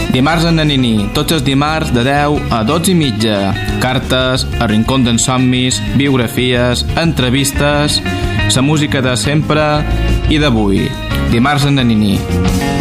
Dimarts en Nanini, tots els dimarts de 10 a 12 i mitja. Cartes, el rincón d'en somnis, biografies, entrevistes, la música de sempre i d'avui. Dimarts en Nanini.